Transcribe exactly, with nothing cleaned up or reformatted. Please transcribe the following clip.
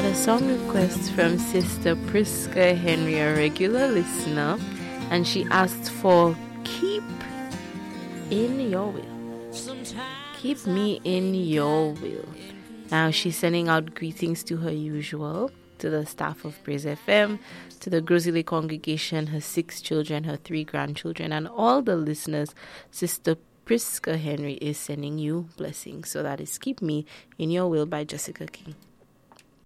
Got a song request from Sister Priska Henry, a regular listener, and she asked for Keep in Your Will. Keep me in your will. Now she's sending out greetings to her usual, to the staff of Praise F M, to the Grozile congregation, her six children, her three grandchildren, and all the listeners. Sister Priska Henry is sending you blessings. So that is Keep Me in Your Will by Jessica King.